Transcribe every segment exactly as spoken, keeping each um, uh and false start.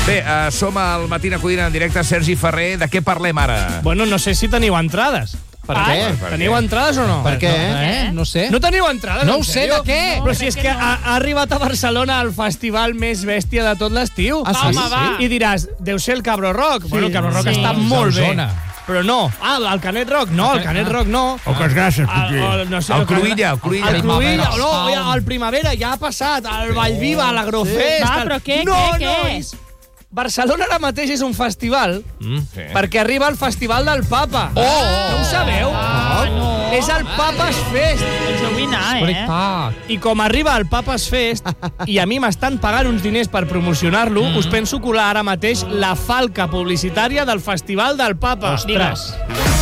Bé, uh, som al Matina Codina en directe. Sergi Ferrer, de què parlem ara? Bueno, no sé si teniu entrades. Per què? Per Teniu què? entrades o no? Per què? No, Eh? No sé. no teniu entrades? No en ho sé, sèrio? de què? No, però si és que ha, ha arribat a Barcelona el festival més bèstia de tot l'estiu. Ah, sí? Home, va. I diràs, deu ser el Cabro Rock. Bueno, el Cabro Rock Sí. està Sí. molt bé. Zona. Però no. Ah, el Canet Rock. No, el Canet Rock no. Poques gràcies, El, el, no sé, El Cruïlla, el Cruïlla. El Cruïlla, Primavera no, Sound. ja, el Primavera ja ha passat, el Vallviva, l'Agrofest... Va, el- però què, no, què, no, què? és... Barcelona ara mateix és un festival Mm, sí. perquè arriba el Festival del Papa. Oh! No ho sabeu? Ah, no. És el Papa's Fest. Ens heu anar, eh? Veritat. I com arriba el Papa's Fest i a mi m'estan pagant uns diners per promocionar-lo, mm. us penso colar ara mateix la falca publicitària del Festival del Papa. Ostres.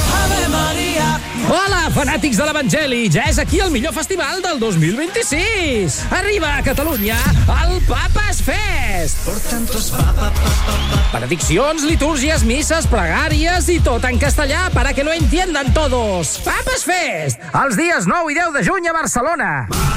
Hola, fanàtics de l'Evangeli! Ja és aquí el millor festival del dos mil vint-i-sis! Arriba a Catalunya el Papa's Fest! Benediccions, litúrgies, misses, pregàries i tot en castellà para que lo entiendan todos! Papa's Fest! Els dies nou i deu de juny a Barcelona!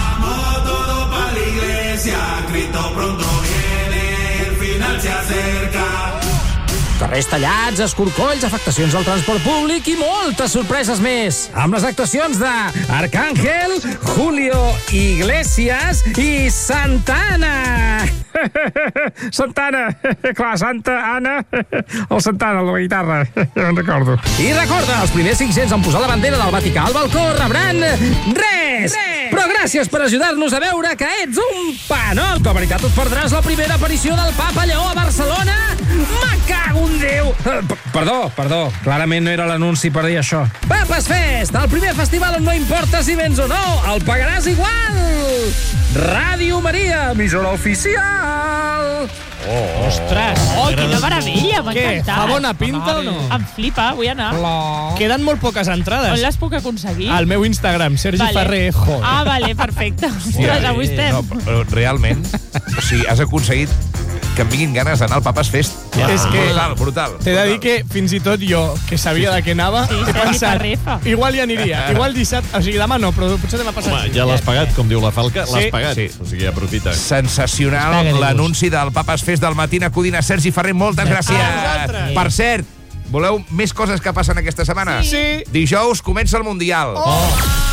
Carrers tallats, escorcolls, afectacions al transport públic i moltes sorpreses més. Amb les actuacions de Arcángel, Julio Iglesias i Santana. Santana, clar, Santa Anna, o Santana, la guitarra, ja me'n recordo. I recorda, els primers cinc-cents en posar la bandera del Vaticà al balcó rebran res. Però gràcies per ajudar-nos a veure que ets un panot. De veritat et perdràs la primera aparició del Papa Lleó a Barcelona? Me cago en Déu! Eh, p- Perdó, perdó, clarament no era l'anunci per dir això. Papa's Fest, el primer festival on no importa si vens o no, el pagaràs igual! Ràdio Maria, emissora oficial! Ostres! Oh, quina meravella, m'ha Què? encantat. Fa bona pinta o no? Em flipa, vull anar. Queden molt poques On entrades. les puc aconseguir? Al meu Instagram, Sergi Ferrer. Joder. Ah, vale, perfecte. Ostres, avui estem. No, però realment, o sigui, has aconseguit que em vinguin ganes d'anar al Papa's Fest. Ja. És que- Brutal, brutal. T'he de dir que fins i tot jo, que sabia de què anava, Sí, he Sergi pensat, Ferrefa. igual hi aniria. Igual dissabte, o sigui, demà no, però potser demà passat. Home, sí. ja l'has pagat, com diu la Falca, l'has Sí. pagat. Sí. O sigui, aprofita. Sensacional Pega-li l'anunci del Papa's Fest del Matina Codina. Sergi Ferrer, moltes gràcies. A vosaltres. Per cert, voleu més coses que passen aquesta setmana? Sí. Dijous comença el Mundial. Oh!